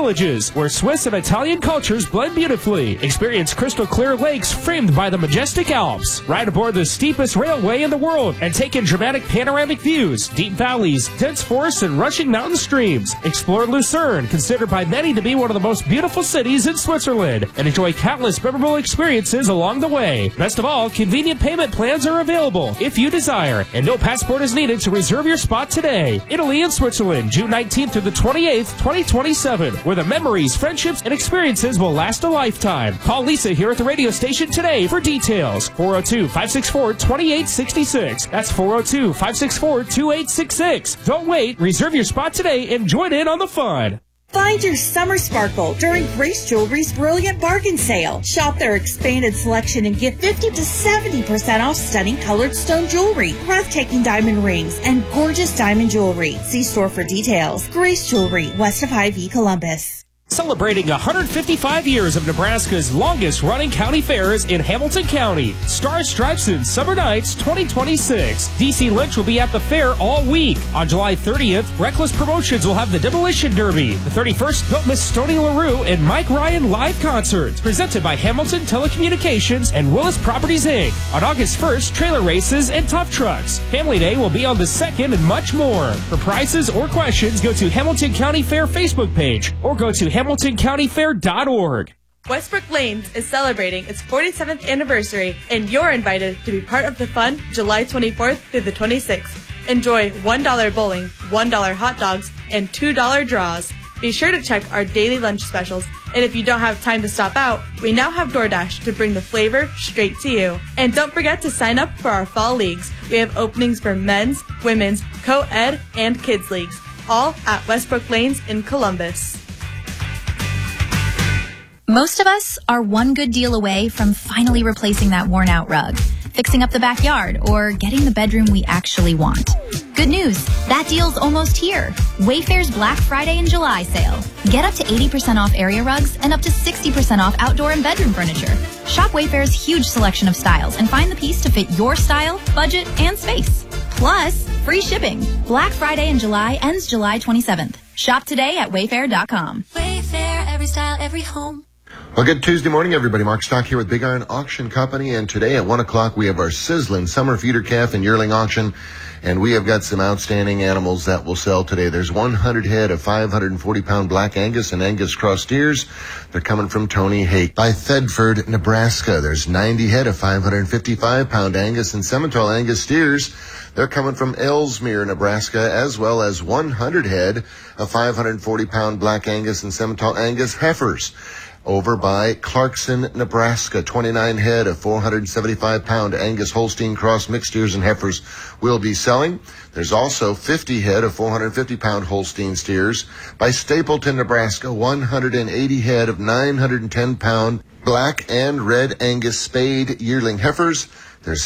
Villages, where Swiss and Italian cultures blend beautifully. Experience crystal clear lakes framed by the majestic Alps. Ride aboard the steepest railway in the world and take in dramatic panoramic views, deep valleys, dense forests, and rushing mountain streams. Explore Lucerne, considered by many to be one of the most beautiful cities in Switzerland, and enjoy countless memorable experiences along the way. Best of all, convenient payment plans are available if you desire, and no passport is needed to reserve your spot today. Italy and Switzerland, June 19th through the 28th, 2027, where the memories, friendships, and experiences will last a lifetime. Call Lisa here at the radio station today for details. 402-564-2866. That's 402-564-2866. Don't wait. Reserve your spot today and join in on the fun. Find your summer sparkle during Grace Jewelry's Brilliant Bargain Sale. Shop their expanded selection and get 50 to 70% off stunning colored stone jewelry, breathtaking diamond rings, and gorgeous diamond jewelry. See store for details. Grace Jewelry, west of Hy-Vee, Columbus. Celebrating 155 years of Nebraska's longest-running county fairs in Hamilton County. Stars, Stripes, and Summer Nights 2026. DC Lynch will be at the fair all week. On July 30th, Reckless Promotions will have the Demolition Derby. The 31st, Don't Miss Stoney LaRue and Mike Ryan live concerts. Presented by Hamilton Telecommunications and Willis Properties, Inc. On August 1st, trailer races and tough trucks. Family Day will be on the 2nd and much more. For prices or questions, go to Hamilton County Fair Facebook page or go to HamiltonCountyFair.org. Westbrook Lanes is celebrating its 47th anniversary, and you're invited to be part of the fun July 24th through the 26th. Enjoy $1 bowling, $1 hot dogs, and $2 draws. Be sure to check our daily lunch specials, and if you don't have time to stop out, we now have DoorDash to bring the flavor straight to you. And don't forget to sign up for our fall leagues. We have openings for men's, women's, co-ed, and kids leagues, all at Westbrook Lanes in Columbus. Most of us are one good deal away from finally replacing that worn-out rug, fixing up the backyard, or getting the bedroom we actually want. Good news, that deal's almost here. Wayfair's Black Friday and July sale. Get up to 80% off area rugs and up to 60% off outdoor and bedroom furniture. Shop Wayfair's huge selection of styles and find the piece to fit your style, budget, and space. Plus, free shipping. Black Friday in July ends July 27th. Shop today at wayfair.com. Wayfair, every style, every home. Well, good Tuesday morning, everybody. Mark Stock here with Big Iron Auction Company, and today at 1 o'clock we have our sizzling summer feeder calf and yearling auction, and we have got some outstanding animals that will sell today. There's 100 head of 540-pound Black Angus and Angus cross steers. They're coming from Tony Hake by Thedford, Nebraska. There's 90 head of 555-pound Angus and Simmental Angus steers. They're coming from Ellesmere, Nebraska, as well as 100 head of 540-pound Black Angus and Simmental Angus heifers over by Clarkson, Nebraska. 29 head of 475-pound Angus Holstein cross mixed steers and heifers will be selling. There's also 50 head of 450-pound Holstein steers by Stapleton, Nebraska. 180 head of 910-pound Black and Red Angus spayed yearling heifers. There's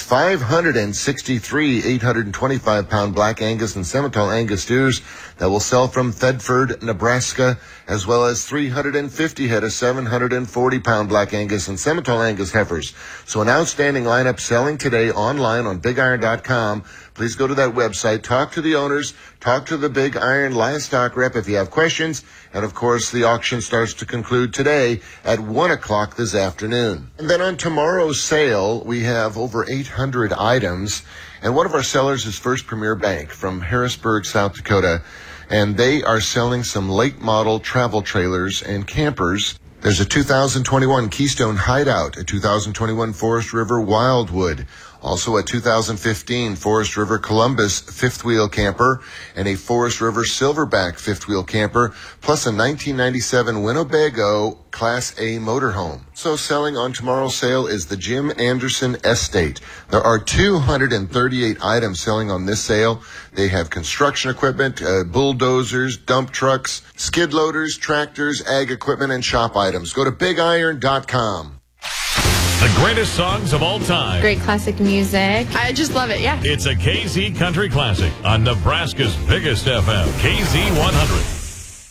563 825-pound Black Angus and Simmental Angus steers that will sell from Thedford, Nebraska, as well as 350 head of 740-pound Black Angus and Simmental Angus heifers. So an outstanding lineup selling today online on BigIron.com. Please go to that website, talk to the owners, talk to the Big Iron livestock rep if you have questions. And, of course, the auction starts to conclude today at 1 o'clock this afternoon. And then on tomorrow's sale, we have over 800 items. And one of our sellers is First Premier Bank from Harrisburg, South Dakota. And they are selling some late model travel trailers and campers. There's a 2021 Keystone Hideout, a 2021 Forest River Wildwood, also a 2015 Forest River Columbus fifth wheel camper, and a Forest River Silverback fifth wheel camper, plus a 1997 Winnebago Class A motorhome. So selling on tomorrow's sale is the Jim Anderson Estate. There are 238 items selling on this sale. They have construction equipment, bulldozers, dump trucks, skid loaders, tractors, ag equipment, and shop items. Go to BigIron.com. The greatest songs of all time. Great classic music. I just love it, yeah. It's a KZ Country Classic on Nebraska's biggest FM, KZ 100.